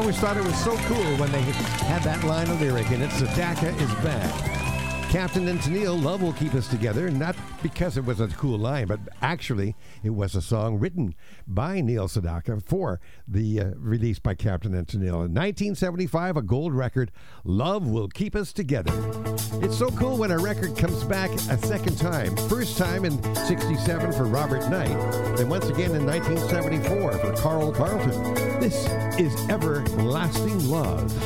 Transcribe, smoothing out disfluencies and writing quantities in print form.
always thought it was so cool when they had that line of lyric, and it's Sedaka is back. Captain and Tennille, Love Will Keep Us Together, not because it was a cool line, but actually it was a song written by Neil Sedaka for the release by Captain and Tennille. In 1975, a gold record, Love Will Keep Us Together. It's so cool when a record comes back a second time. First time in 67 for Robert Knight, then once again in 1974 for Carl Carlton. This is Everlasting Love.